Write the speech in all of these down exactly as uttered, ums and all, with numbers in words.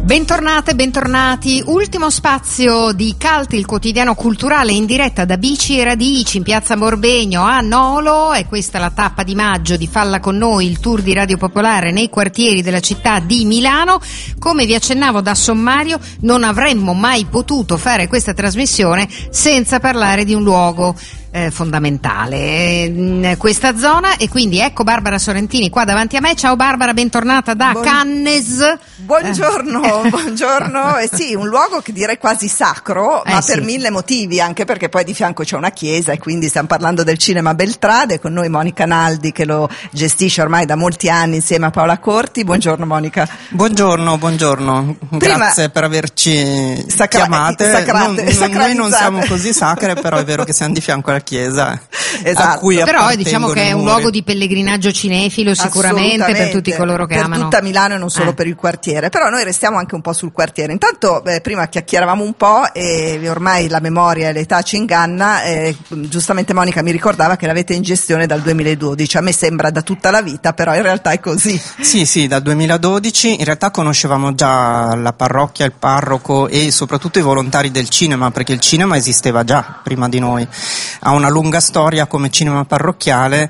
Bentornate, bentornati. Ultimo spazio di Cult, il quotidiano culturale, in diretta da Bici e Radici in piazza Morbegno a Nolo. E questa è la tappa di maggio di Falla con noi, il tour di Radio Popolare nei quartieri della città di Milano. Come vi accennavo da sommario, non avremmo mai potuto fare questa trasmissione senza parlare di un luogo Eh, fondamentale in questa zona, e quindi ecco Barbara Sorrentini qua davanti a me. Ciao Barbara, bentornata da Buon... Cannes. Buongiorno, eh. buongiorno. Eh sì, un luogo che direi quasi sacro, eh ma sì. per mille motivi, anche perché poi di fianco c'è una chiesa e quindi stiamo parlando del cinema Beltrade. Con noi Monica Naldi, che lo gestisce ormai da molti anni insieme a Paola Corti. Buongiorno Monica. Buongiorno, buongiorno. Prima, grazie per averci sacra- chiamate. Sacrate, non, noi non siamo così sacre, però è vero che siamo di fianco alla chiesa, esatto. a cui però diciamo che è un luogo di pellegrinaggio cinefilo sicuramente per tutti coloro che per amano, per tutta Milano e non solo eh. per il quartiere. Però noi restiamo anche un po' sul quartiere. Intanto eh, prima chiacchieravamo un po' e ormai la memoria e l'età ci inganna. Eh, giustamente Monica mi ricordava che l'avete in gestione dal duemiladodici. A me sembra da tutta la vita, però in realtà è così. Sì, sì, dal duemiladodici. In realtà conoscevamo già la parrocchia, il parroco e soprattutto i volontari del cinema, perché il cinema esisteva già prima di noi. Ha una lunga storia come cinema parrocchiale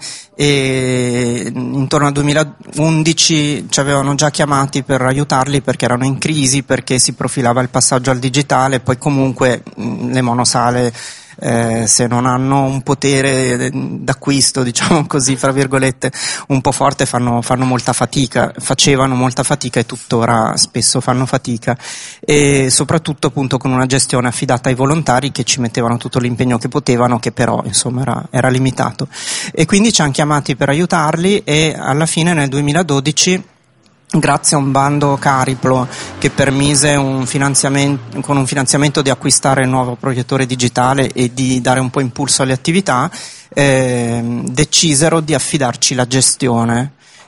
e intorno al duemilaundici ci avevano già chiamati per aiutarli perché erano in crisi, perché si profilava il passaggio al digitale. Poi comunque le monosale Eh, se non hanno un potere d'acquisto, diciamo così, fra virgolette, un po' forte, fanno, fanno molta fatica, facevano molta fatica e tuttora spesso fanno fatica, e soprattutto appunto con una gestione affidata ai volontari che ci mettevano tutto l'impegno che potevano, che però insomma era, era limitato, e quindi ci hanno chiamati per aiutarli. E alla fine nel duemiladodici, grazie a un bando Cariplo che permise un finanziamento, con un finanziamento di acquistare il nuovo proiettore digitale e di dare un po' impulso alle attività, eh, decisero di affidarci la gestione.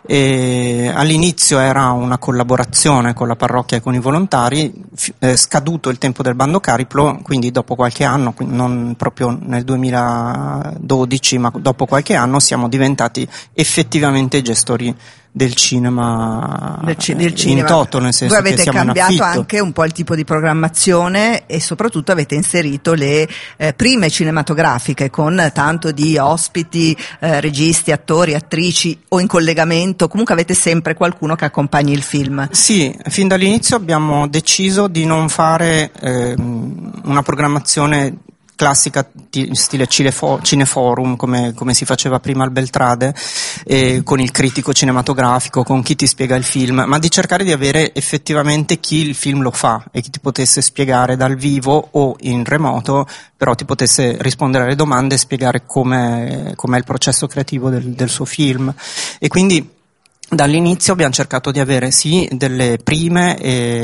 E all'inizio era una collaborazione con la parrocchia e con i volontari, eh, scaduto il tempo del bando Cariplo, quindi dopo qualche anno, non proprio nel duemiladodici, ma dopo qualche anno siamo diventati effettivamente gestori del cinema, del, ci- del cinema in toto, nel senso voi avete che siamo cambiato in affitto. Anche un po' il tipo di programmazione e soprattutto avete inserito le eh, prime cinematografiche con tanto di ospiti, eh, registi, attori, attrici o in collegamento. Comunque avete sempre qualcuno che accompagni il film. Sì, fin dall'inizio abbiamo deciso di non fare eh, una programmazione classica stile cineforum come, come si faceva prima al Beltrade, eh, con il critico cinematografico, con chi ti spiega il film, ma di cercare di avere effettivamente chi il film lo fa e chi ti potesse spiegare dal vivo o in remoto, però ti potesse rispondere alle domande e spiegare come com'è il processo creativo del, del suo film. E quindi dall'inizio abbiamo cercato di avere sì delle prime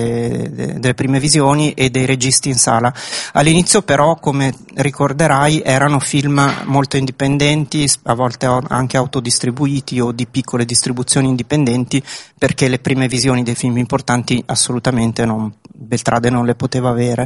e delle prime visioni e dei registi in sala. All'inizio però, come ricorderai, erano film molto indipendenti, a volte anche autodistribuiti o di piccole distribuzioni indipendenti, perché le prime visioni dei film importanti assolutamente non, Beltrade non le poteva avere.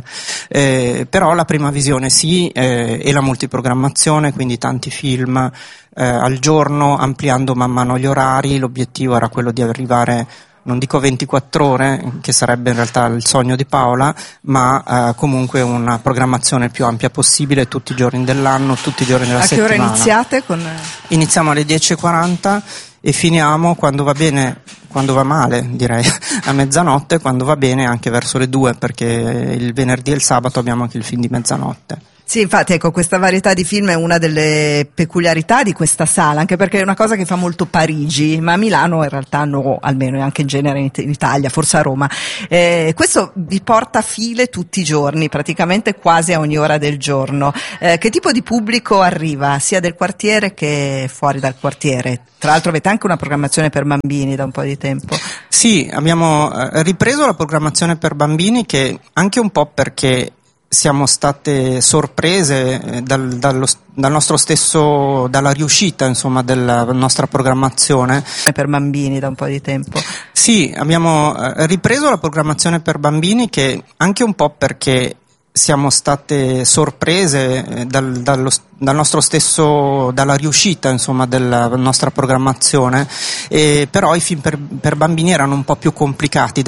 Eh, però la prima visione sì, eh, e la multiprogrammazione, quindi tanti film Eh, al giorno, ampliando man mano gli orari. L'obiettivo era quello di arrivare, non dico ventiquattro ore, che sarebbe in realtà il sogno di Paola, ma eh, comunque una programmazione il più ampia possibile, tutti i giorni dell'anno, tutti i giorni della a settimana. A che ora iniziate? Con... Iniziamo alle dieci e quaranta e finiamo, quando va bene, quando va male direi, a mezzanotte, quando va bene anche verso le due, perché il venerdì e il sabato abbiamo anche il film di mezzanotte. Sì, infatti ecco, questa varietà di film è una delle peculiarità di questa sala, anche perché è una cosa che fa molto Parigi, ma a Milano in realtà no, almeno, e anche in genere in Italia, forse a Roma. Eh, questo vi porta a file tutti i giorni, praticamente quasi a ogni ora del giorno. Eh, che tipo di pubblico arriva, sia del quartiere che fuori dal quartiere? Tra l'altro avete anche una programmazione per bambini da un po' di tempo. Sì, abbiamo ripreso la programmazione per bambini, che anche un po' perché siamo state sorprese dal, dallo, dal nostro stesso, dalla riuscita insomma della nostra programmazione per bambini da un po' di tempo. Sì, abbiamo ripreso la programmazione per bambini, che anche un po' perché siamo state sorprese dal, dallo, dal nostro stesso, dalla riuscita insomma della nostra programmazione, e però i film per, per bambini erano un po' più complicati